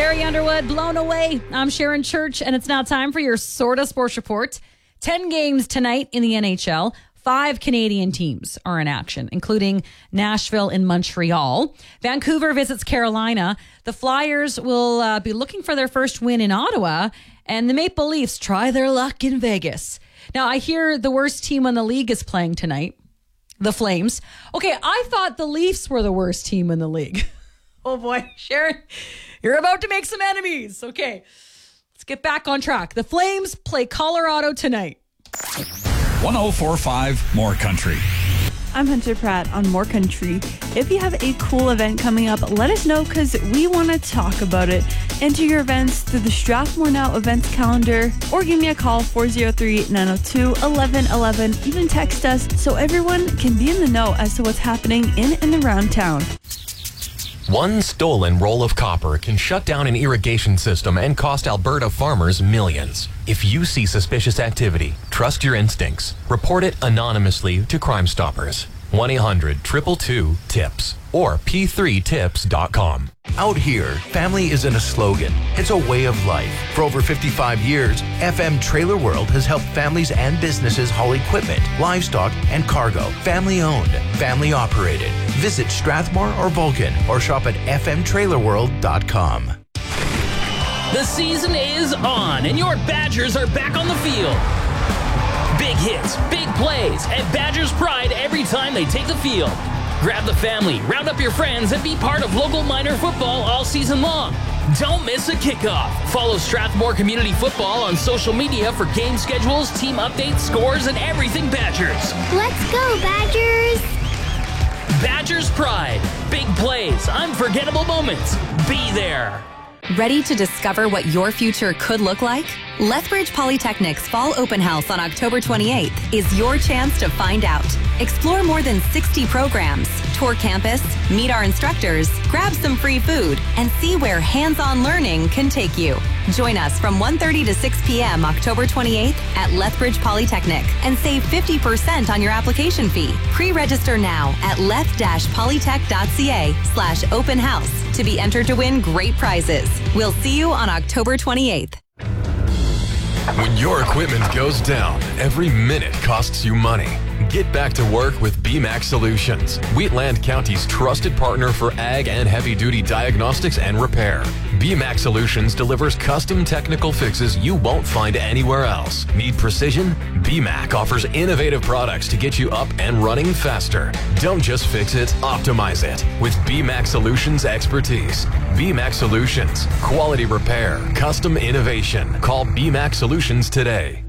Carrie Underwood, Blown Away. I'm Sharon Church, and it's now time for your Sorta Sports Report. 10 games tonight in the NHL. 5 Canadian teams are in action, including Nashville and Montreal. Vancouver visits Carolina. The Flyers will be looking for their first win in Ottawa, and the Maple Leafs try their luck in Vegas. Now, I hear the worst team in the league is playing tonight, the Flames. Okay, I thought the Leafs were the worst team in the league. Oh boy, Sharon, you're about to make some enemies. Okay, let's get back on track. The Flames play Colorado tonight. 104.5 More Country. I'm Hunter Pratt on More Country. If you have a cool event coming up, let us know because we want to talk about it. Enter your events through the Strathmore Now events calendar or give me a call 403-902-1111. Even text us so everyone can be in the know as to what's happening in and around town. One stolen roll of copper can shut down an irrigation system and cost Alberta farmers millions. If you see suspicious activity, trust your instincts. Report it anonymously to Crime Stoppers. 1-800-222-TIPS or p3tips.com. Out here, family isn't a slogan, it's a way of life. For over 55 years, FM Trailer World has helped families and businesses haul equipment, livestock, and cargo. Family owned, family operated. Visit Strathmore or Vulcan or shop at fmtrailerworld.com. The season is on, and your Badgers are back on the field. Big hits, big plays, and Badgers pride every time they take the field. Grab the family, round up your friends, and be part of local minor football all season long. Don't miss a kickoff. Follow Strathmore Community Football on social media for game schedules, team updates, scores, and everything Badgers. Let's go, Badgers! Badgers pride. Big plays, unforgettable moments. Be there. Ready to discover what your future could look like? Lethbridge Polytechnic's Fall Open House on October 28th is your chance to find out. Explore more than 60 programs, tour campus, meet our instructors, grab some free food, and see where hands-on learning can take you. Join us from 1:30 to 6 p.m. October 28th at Lethbridge Polytechnic and save 50% on your application fee. Pre-register now at leth-polytech.ca/open house to be entered to win great prizes. We'll see you on October 28th. When your equipment goes down, every minute costs you money. Get back to work with BMAX Solutions, Wheatland County's trusted partner for ag and heavy-duty diagnostics and repair. BMAX Solutions delivers custom technical fixes you won't find anywhere else. Need precision? BMAC offers innovative products to get you up and running faster. Don't just fix it, optimize it with BMAX Solutions expertise. BMAX Solutions, quality repair, custom innovation. Call BMAX Solutions today.